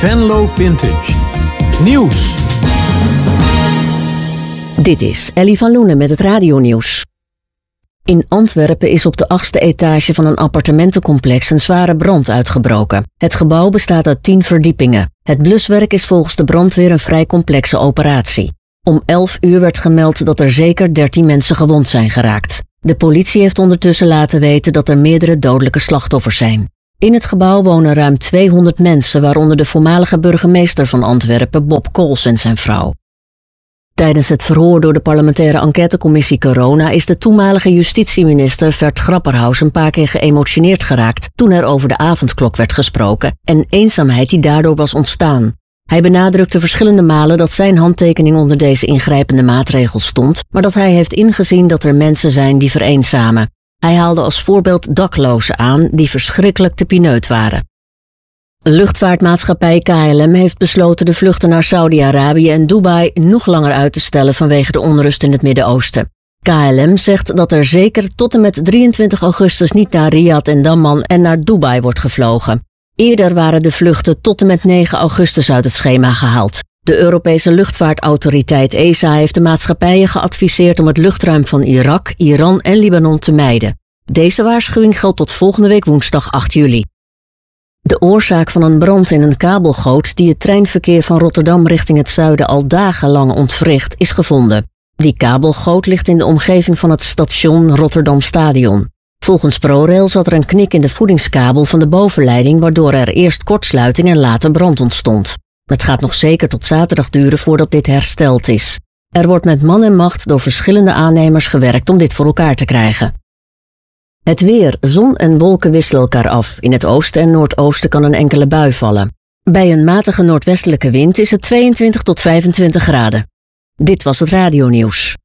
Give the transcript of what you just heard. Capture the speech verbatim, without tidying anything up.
Venlo Vintage Nieuws. Dit is Ellie van Loenen met het radionieuws. In Antwerpen is op de achtste etage van een appartementencomplex een zware brand uitgebroken. Het gebouw bestaat uit tien verdiepingen. Het bluswerk is volgens de brandweer een vrij complexe operatie. Om elf uur werd gemeld dat er zeker dertien mensen gewond zijn geraakt. De politie heeft ondertussen laten weten dat er meerdere dodelijke slachtoffers zijn. In het gebouw wonen ruim tweehonderd mensen, waaronder de voormalige burgemeester van Antwerpen, Bob Cols en zijn vrouw. Tijdens het verhoor door de parlementaire enquêtecommissie Corona is de toenmalige justitieminister Vert Grapperhaus een paar keer geëmotioneerd geraakt toen er over de avondklok werd gesproken en eenzaamheid die daardoor was ontstaan. Hij benadrukte verschillende malen dat zijn handtekening onder deze ingrijpende maatregels stond, maar dat hij heeft ingezien dat er mensen zijn die vereenzamen. Hij haalde als voorbeeld daklozen aan die verschrikkelijk te pineut waren. Luchtvaartmaatschappij K L M heeft besloten de vluchten naar Saudi-Arabië en Dubai nog langer uit te stellen vanwege de onrust in het Midden-Oosten. K L M zegt dat er zeker tot en met drieëntwintig augustus niet naar Riyadh en Dammam en naar Dubai wordt gevlogen. Eerder waren de vluchten tot en met negen augustus uit het schema gehaald. De Europese luchtvaartautoriteit E S A heeft de maatschappijen geadviseerd om het luchtruim van Irak, Iran en Libanon te mijden. Deze waarschuwing geldt tot volgende week woensdag acht juli. De oorzaak van een brand in een kabelgoot die het treinverkeer van Rotterdam richting het zuiden al dagenlang ontwricht is gevonden. Die kabelgoot ligt in de omgeving van het station Rotterdam Stadion. Volgens ProRail zat er een knik in de voedingskabel van de bovenleiding, waardoor er eerst kortsluiting en later brand ontstond. Het gaat nog zeker tot zaterdag duren voordat dit hersteld is. Er wordt met man en macht door verschillende aannemers gewerkt om dit voor elkaar te krijgen. Het weer, zon en wolken wisselen elkaar af. In het oosten en noordoosten kan een enkele bui vallen. Bij een matige noordwestelijke wind is het tweeëntwintig tot vijfentwintig graden. Dit was het radionieuws.